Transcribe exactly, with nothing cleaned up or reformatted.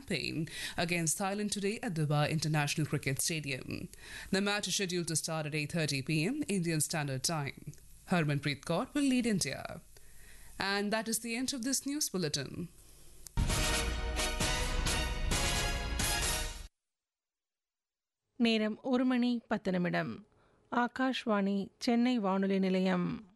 campaign against Thailand today at Dubai International Cricket Stadium. The match is scheduled to start at eight thirty p m Indian Standard Time. Harmanpreet Kaur will lead India. And that is the end of this news bulletin. நேரம் ஒரு மணி பத்து நிமிடம். ஆகாஷ்வாணி சென்னை வானொலி நிலையம்.